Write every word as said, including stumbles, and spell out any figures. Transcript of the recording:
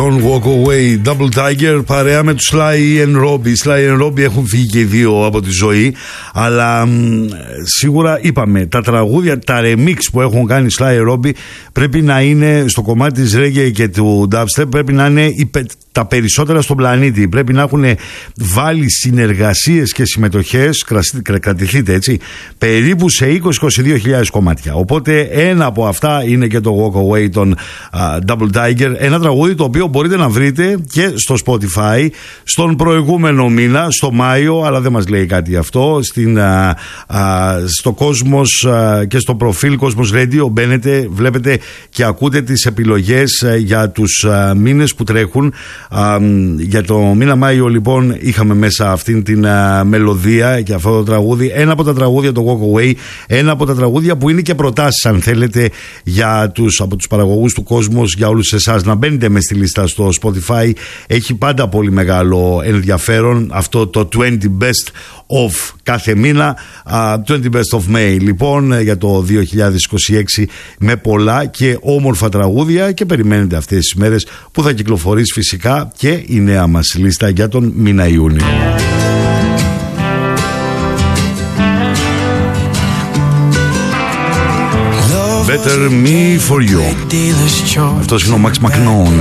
Walk Away, Double Tiger, παρέα με τους Sly and Robbie. Οι Sly and Robbie έχουν φύγει και οι δύο από τη ζωή, αλλά μ, σίγουρα είπαμε, τα τραγούδια, τα remix που έχουν κάνει Sly and Robbie πρέπει να είναι στο κομμάτι της reggae και του dubstep, πρέπει να είναι υπε, τα περισσότερα στον πλανήτη. Πρέπει να έχουν βάλει συνεργασίες και συμμετοχές, κρατηθείτε έτσι, περίπου σε είκοσι με είκοσι δύο χιλιάδες κομμάτια. Οπότε ένα από αυτά είναι και το Walk Away των uh, Double Tiger, ένα τραγούδι το οποίο μπορείτε να βρείτε και στο Spotify στον προηγούμενο μήνα, στο Μάιο, αλλά δεν μας λέει κάτι αυτό. Στην, α, α, στο Cosmos α, και στο προφίλ Cosmos Radio μπαίνετε, βλέπετε και ακούτε τις επιλογές α, για τους α, μήνες που τρέχουν. Α, για το μήνα Μάιο λοιπόν είχαμε μέσα αυτήν την α, μελωδία και αυτό το τραγούδι, ένα από τα τραγούδια, το Walk Away, ένα από τα τραγούδια που είναι και προτάσεις, αν θέλετε, για τους, από τους παραγωγούς του Cosmos, για όλους εσάς να μπαίνετε με στη λίστα στο Spotify. Έχει πάντα πολύ μεγάλο ενδιαφέρον αυτό το είκοσι Best of κάθε μήνα, uh, είκοσι Best of May λοιπόν για το δύο χιλιάδες είκοσι έξι, με πολλά και όμορφα τραγούδια, και περιμένετε αυτές τις μέρες που θα κυκλοφορήσει φυσικά και η νέα μας λίστα για τον μήνα Ιούνιο. Better Me For You. Αυτός είναι ο Max McNaughton.